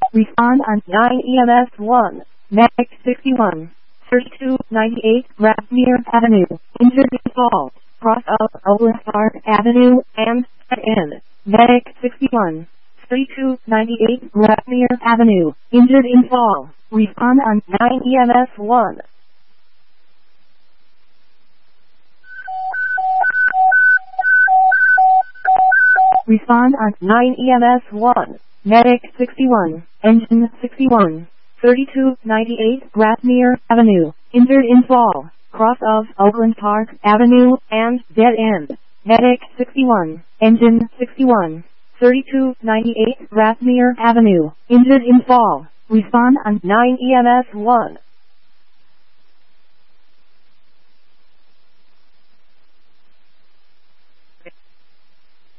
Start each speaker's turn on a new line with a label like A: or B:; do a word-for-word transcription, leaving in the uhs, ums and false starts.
A: Respond on nine E M S one. Medic sixty-one. thirty-two ninety-eight Grasmere Avenue. Injured in fall. Cross of Oakland Park Avenue and dead end. Medic sixty-one. thirty-two ninety-eight Grasmere Avenue. Injured in fall. Respond on nine E M S one. Respond on nine E M S one. Medic sixty-one. Engine sixty-one. thirty-two ninety-eight Grasmere Avenue. Injured in fall. Cross of Oakland Park Avenue and dead end. Medic sixty-one. Engine sixty-one. thirty-two ninety-eight Grasmere Avenue. Injured in fall. Respond on nine E M S one.